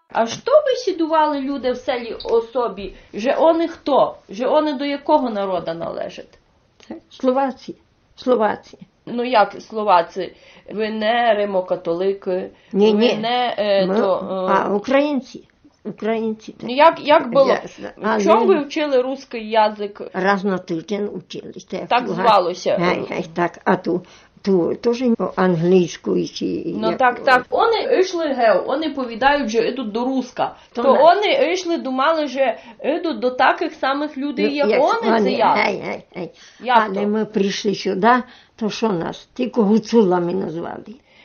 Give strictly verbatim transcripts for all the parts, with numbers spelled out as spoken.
А що бесідували люди в селі о собі? Же вони хто? Же вони до якого народу належать? Словаці. Словаці. Ну як словаці? Ви не римокатолики? Ні, ви ні. не е, Ми, то... Е... А, українці. Українці. Ну як, як було? Я, в чому ви вчили русський язик? Раз на тиждень вчились. Так, так звалося? Гай, гай, так, а ту, ту теж англійську. Чи, ну як... так, так. Вони йшли гев, вони повідають, що йдуть до руска. То, то вони йшли, думали, що йдуть до таких самих людей, як, як вони, вони, це як? Гай, гай, гай. як Але то? ми прийшли сюди, то що нас? Тільки гуцулами назвали.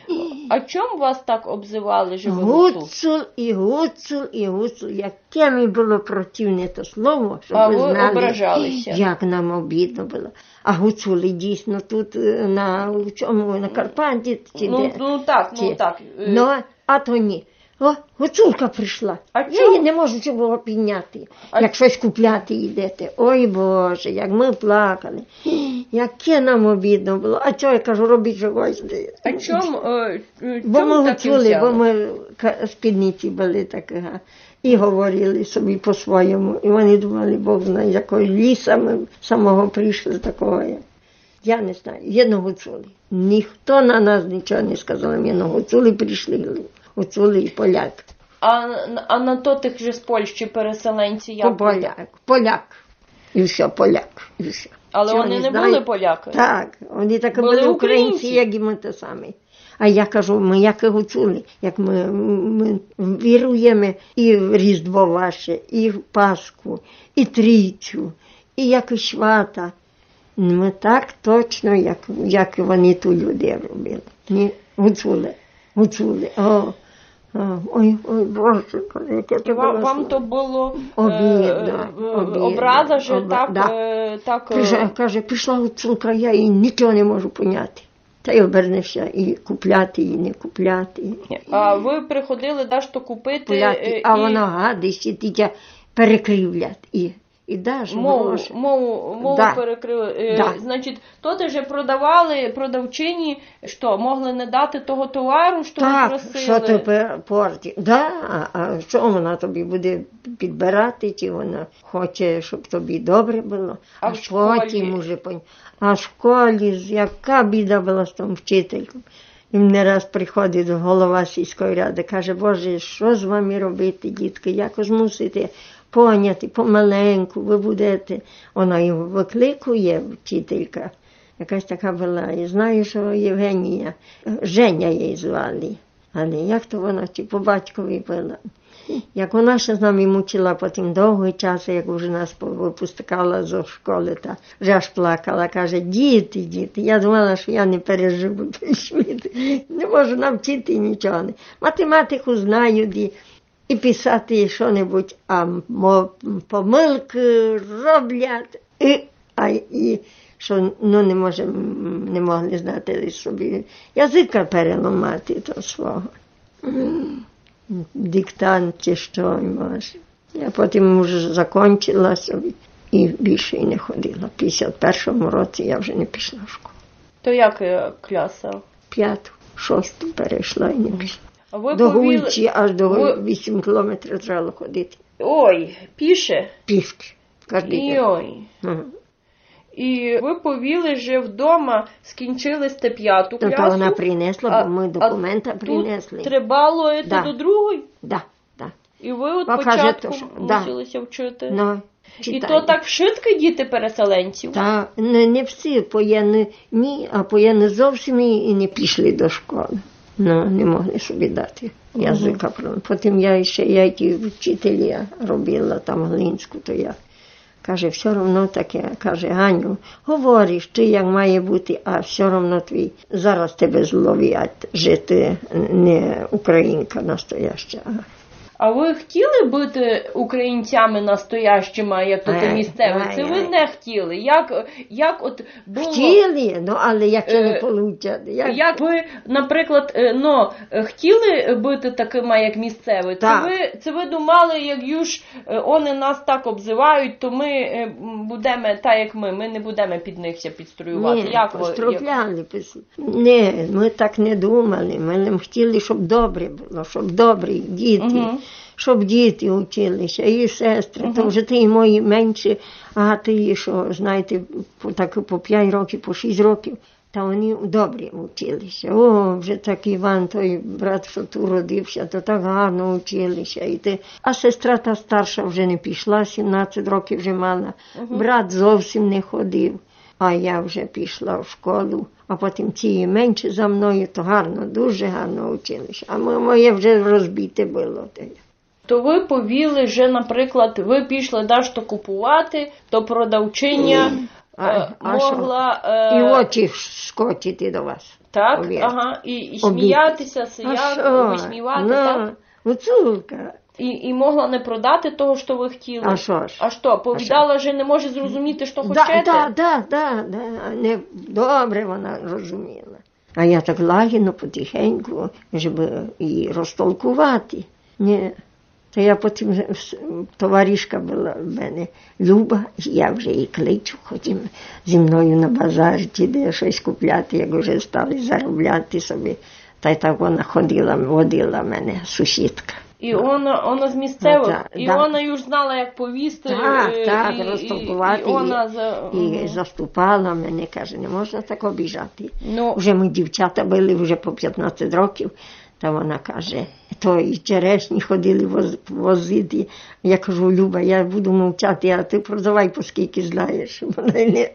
А чому вас так обзивали, що ви гуцул? гуцул? і гуцул, і гуцул. Яке мені було противне то слово, щоб а ви ви знали, ображалися. Як нам обідно було. А гуцули дійсно тут на, в чому, на Карпаті? Чи ну, де? ну так, ну чи... так. Ну, а то ні. О, гуцулка прийшла. А я чому? її не можу цього підняти. А... Як щось купляти йдете. Ой, Боже, як ми плакали. Яке нам обідно було. А чого, я кажу, робіть чогось. А чому? Е, бо чому ми так гуцули, бо ми спідниці були такі. І говорили собі по-своєму. І вони думали, Бог знає, з якого ліса ми самого прийшли такого. Я не знаю. Єдно гуцули. Ніхто на нас нічого не сказав. Єдно гуцули прийшли. Гуцули і поляк. А, а на то тих же з Польщі переселенці як? Поляк. Поляк. І все, поляк. І все. Але Чого вони не знаю? були поляки? Так, вони так були, були українці, українці, як і ми те самі. А я кажу, ми як і гуцули, як ми, ми віруємо і в Різдво ваше, і в Пасху, і Трійцю, і як і Швата. Ми так точно, як, як вони ту люди робили. Ні, гуцули, гуцули. О, о, ой, ой, Боже, яке це вам, було. вам то було обідно, е, обідно, образа, що об... так, да. е, так... Каже, каже, пішла гуцулка, я її нічого не можу поняти. Та й обернешся і купляти, і не купляти. А ви приходили дещо купити? Купляти, і... а вона гадить, і тітя перекривлять. І, і даш мову, гроші. мову, мову да. перекрили. Да. Значить, то ти вже продавали продавчині, що, могли не дати того товару, що так, ви просили? що ти порті. Да, а що вона тобі буде підбирати, чи вона хоче, щоб тобі добре було? А, а в школі? потім уже пон... А в школі, яка біда була з тим вчительком. І мене раз приходить голова сільської ради, каже, Боже, що з вами робити, дітки, якось мусите поняти, помаленьку, ви будете. Вона його викликує, вчителька, якась така була, і знаю, що Євгенія, Женя її звали, але як то вона, чи по батькові була. Як вона ще з нами мучила потім довгий час, як вже нас випускала зі школи, та вже аж плакала, каже, діти, діти, я думала, що я не переживу той світ, не можу навчити нічого. Математику знаю, і, і писати що-небудь, а помилки роблять, і, а, і що ну, не, може, не могли знати собі язика переламати то свого. Диктант чи що, може. Я потім вже закінчила собі і більше і не ходила. В п'ятдесят першому році я вже не пішла в школу. То як класа? П'яту, шосту перейшла і не пішла. А ви до повіли... Гульчі аж до ви... вісім кілометрів треба ходити. Ой, піше? Пішки. Кожен день. Ой. Ага. І ви повіли, що вдома скінчили сте п'яту класу. То вона принесла, а, бо ми документи а принесли. Тут требало да. до другої? Да, да. І ви от Бо початку каже, то, мусилися да. вчити? Ну, і то так вшитки діти переселенців? Так, не, не всі, поєдні ні, а поєдні зовсім і не пішли до школи. Ну, не могли собі дати язика. Uh-huh. Потім я ще, я ті вчителі робила там Глинську, то я. Каже, все одно таке, каже, Ганю, говориш, ти як має бути, а все одно твій, зараз тебе зловлять, що ти не українка настояща. А ви хотіли бути українцями настоящими, як то ти місцеві? Це ви не хотіли? Як, як от було... Хотіли, ну, але як це не вийде. Як... як ви, наприклад, ну, хотіли бути такими, як місцеві? Це ви, це ви думали, як юж вони нас так обзивають, то ми будемо так, як ми, ми не будемо під них підстроювати? Ні, як постропляли. Як... Ні, ми так не думали. Ми не хотіли, щоб добре було, щоб добрі діти. Угу. щоб діти вчилися, і сестри, uh-huh. то вже ті мої менші, а ті, що, знаєте, по, так, по п'ять років, по шість років, та вони добре вчилися. О, вже так Іван, той брат, що тут родився, то так гарно вчилися. І те. А сестра та старша вже не пішла, сімнадцять років вже мала. Uh-huh. Брат зовсім не ходив, а я вже пішла в школу. А потім ці менші за мною, то гарно, дуже гарно вчилися. А моє вже розбите було. То ви повіли вже, наприклад, ви пішли дашто купувати, то продавчиня а, е, а могла... Е... І очі скочити до вас. Так, повірте. Ага, і, і сміятися, сіяти, висмівати, ну, так? Гуцулка. І, і могла не продати того, що ви хотіли. А що ж? А що, повідала, що не може зрозуміти, що да, хочете? Так, да, да, да, не добре вона розуміла. А я так лагідно, потихеньку, щоб її розтолкувати. Ні. То я потім, товаришка була в мене, Люба, я вже її кличу, ходім зі мною на базар, чи де щось купляти, як вже стали заробляти собі. Та й так вона ходила, водила мене, сусідка. І вона, вона з місцевих, да, і да. вона її знала, як повісти. Так, і, так, і, розтолкувати. І, і, вона за... і заступала мене, каже, не можна так обіжати. Ну... Вже ми дівчата були вже по п'ятнадцять років, та вона каже, то і черешні ходили воз, возити. Я кажу, Люба, я буду мовчати, а ти продавай, поскільки знаєш. Вони не,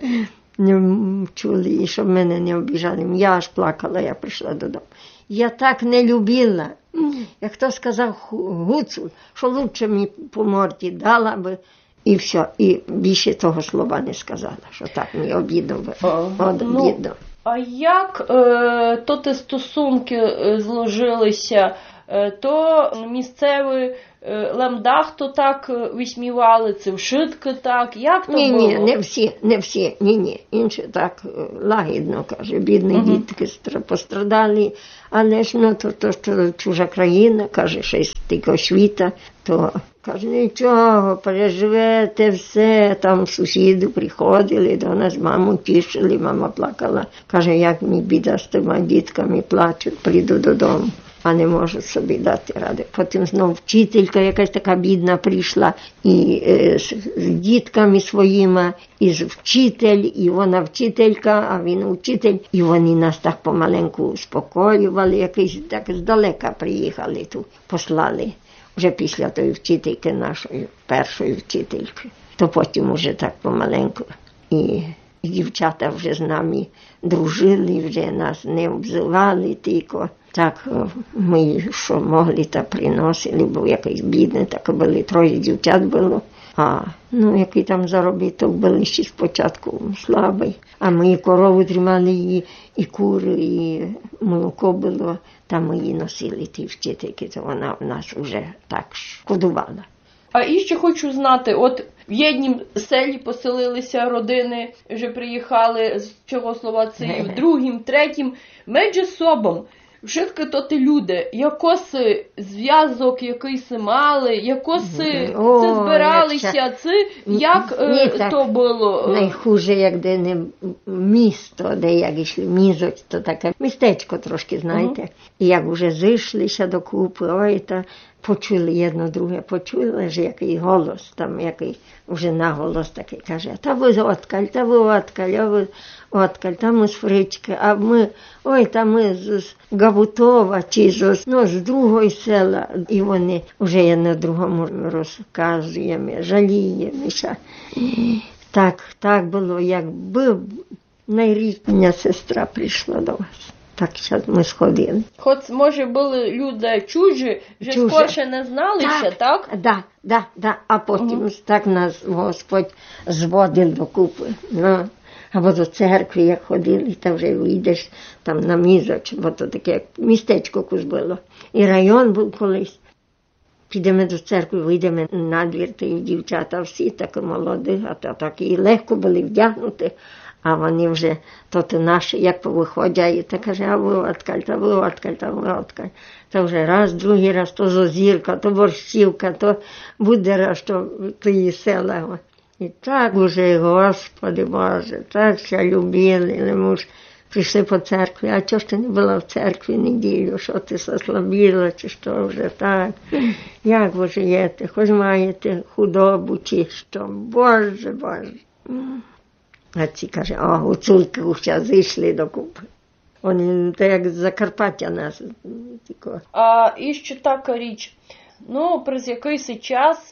не чули, і щоб мене не обіжали. Я аж плакала, я прийшла додому. Я так не любила. Як хто сказав Гуцул, що лучше мені по морді дала би, і все. І більше того слова не сказала, що так мені обідно було. От обідно. А як е, то ті стосунки зложилися, е, то місцевий е, лемдах то так висмівали, це вшитки так, як то ні, було? Ні, не всі, не всі, ні, ні, інші так лагідно, каже, бідні uh-huh. дітки пострадали, але ж, ну, то, то, що чужа країна, каже, ще й тільки освіта, то, каже, нічого, переживете все, там сусіди приходили до нас, маму тішили, мама плакала, каже, як мені біда з тими дітками плачуть, прийду додому. А не можуть собі дати ради. Потім знову вчителька якась така бідна прийшла і е, з, з дітками своїми, і з вчитель, і вона вчителька, а він учитель. І вони нас так помаленьку успокоювали, якось так здалека приїхали тут, послали. Вже після тої вчительки нашої, першої вчительки. То потім уже так помаленьку. І дівчата вже з нами дружили, вже нас не обзивали тільки. Так, ми, що могли, та приносили, бо якийсь бідний, так були, троє дівчат було. А, ну, який там заробіток були ще спочатку слабий. А ми корову тримали, і, і кури, і молоко було. Там ми її носили, ті вчительки, то вона в нас вже так шкодувала. А і ще хочу знати, от в однім селі поселилися родини, вже приїхали з Чехословації, в другім, третім, між собою. Všetky то ті люди, якось зв'язок якийсь мали, якось це збиралися, це як е, то було? Найхуже, як де не місто, де як йшли, мізоць, то таке містечко трошки, знаєте. Uh-huh. І як вже зійшлися докупи, ой, та почули одно друге, почули ж який голос, там який вже наголос такий каже, та ви откаль, та ви откаль, а ви откаль, та ми з Фрички, а ми, ой, та ми з, з Гавутова, чи з, ну, з другої села. І вони вже одне другому розказуємо, жаліємося. Так, так було, якби найрідня сестра прийшла до вас. Так, зараз ми сходили. Хоч, може, були люди чужі, вже чужі. Скорше не зналися, так? Так, да, да, да. А потім угу. так нас Господь зводив докупи. Ну, або до церкви, як ходили, та вже вийдеш там на мізоч, бо то таке містечко кусь було. І район був колись. Підемо до церкви, вийдемо на двір, та і дівчата всі такі молоді, а то так і легко були вдягнути. А вони вже, то ти наші, як повиходять, та каже, а ви откаль, та ви откаль, та ви откаль. Та вже раз, другий раз, то зозірка, то борщівка, то буде раз, то тої села. І так уже, Господи Боже, так ся любили, не муж прийшли по церкві, а чого ж ти не була в церкві неділю, що ти заслабіла, чи що вже так? Як ви живете, хоч маєте худобу, чи що? Боже, Боже. А ці каже, о, гуцульки вже зійшли докупи. Вони, то як з Закарпаття нас. А і ще така річ, ну, через якийсь час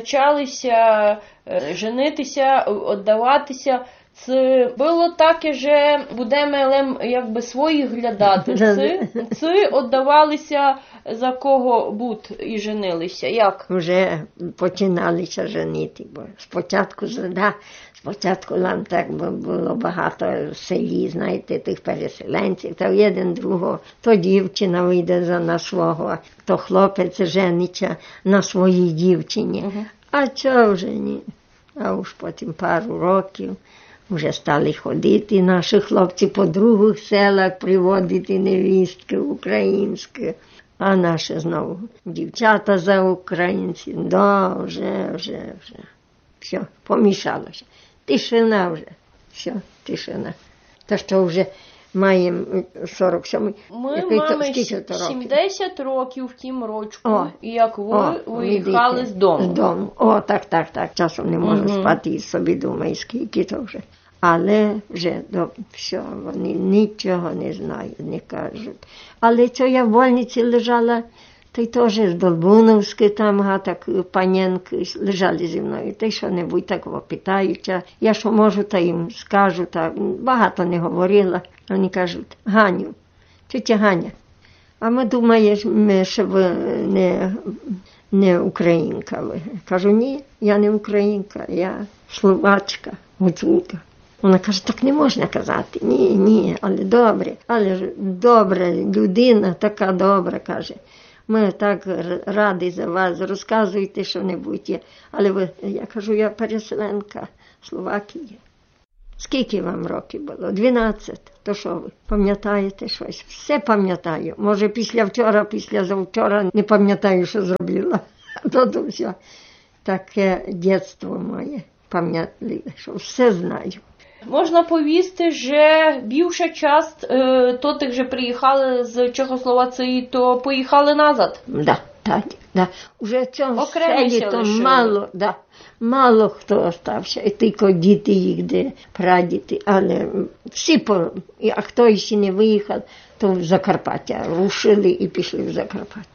почалися женитися, віддаватися. Це було таке, що будемо якби своїх глядати. Це, це віддавалися за кого будь і женилися. Як? Вже починалися женити. Бо спочатку, да, спочатку нам так було багато в селі, знаєте, тих переселенців. То один другого, то дівчина вийде за на свого, то хлопець жениться на своїй дівчині. Угу. А чого вже ні? А уж потім пару років вже стали ходити наші хлопці по других селах, приводити невістки українські. А наші знову дівчата за українців. Да, вже, вже, вже. Все, помішалося. Тишина вже. Все, тишина. То, що вже маємо сорок сьомий. Ми маємо сімдесят років в тім рочку, о, як ви о, виїхали видите, з дому. З дому. О, так, так, так. Часом не можу угу. спати і собі думаю, скільки то вже. Але вже до, все, вони нічого не знають, не кажуть. Але що я в больниці лежала, то й теж з Долбуновської, там так панянки лежали зі мною. Та й що-небудь такого питають. Я що можу, та їм скажу, та багато не говорила. Вони кажуть, Ганю, тетя Ганя, а ми думаємо, що ви не, не українка. Ви. Кажу, ні, я не українка, я словачка, гуцулка. Вона каже, так не можна казати. Ні, ні, але добре, але ж добра людина, така добра, каже. Ми так раді за вас, розказуйте що-небудь. Але ви, я кажу, я переселенка Словакії. Скільки вам років було? дванадцять. То що ви, пам'ятаєте щось? Все пам'ятаю. Може, після вчора, після завчора не пам'ятаю, що зробила. То, то все. Таке дитинство моє пам'ятливе, що все знаю. Можна повісти, що більша часть е, то тих же приїхали з Чехословації, то поїхали назад. Да, так, да. Уже в цьому селі то мало, да, мало хто остався, і тільки діти їх, де прадіти, але всі, по, а хто ще не виїхав, то в Закарпаття рушили і пішли в Закарпаття.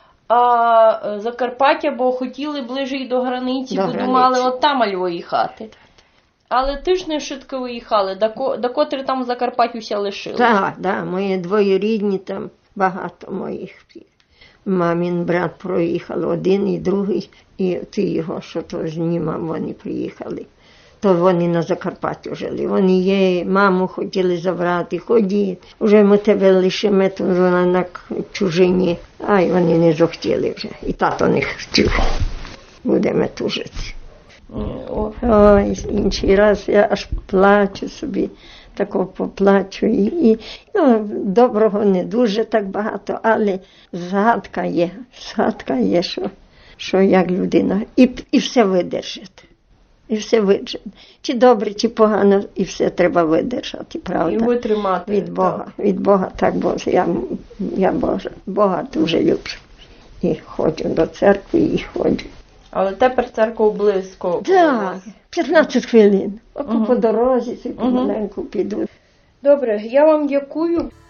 А Закарпаття, бо хотіли ближче й до границі, до бо границі. Думали от там виїхати. Але ти ж не швидко виїхали, до, до котрі там в Закарпаттюся лишили. Так, да, мої двоюрідні там, багато моїх. Мамін брат проїхав, один і другий, і ти його, що то знімав, вони приїхали. То вони на Закарпаттю жили. Вони є, маму хотіли забрати, ходіть. Уже ми тебе лишимо, то вона на чужині. Ай, вони не захотіли вже. І тато не хотів. Будемо тут жити. Ой, інший раз я аж плачу собі, тако поплачу. І, і ну, доброго не дуже так багато, але згадка є, згадка є, що, що як людина. І, і все видержить. І все видержить. Чи добре, чи погано, і все треба видержати, правда? І витримати. Від Бога, так. Від Бога, так, бо я, я Божа, Бога дуже люблю. І ходжу до церкви, і ходжу. Але тепер церква близько. Так, п'ятнадцять хвилин. Око угу. по дорозі, і помаленьку угу. піду. Добре, я вам дякую.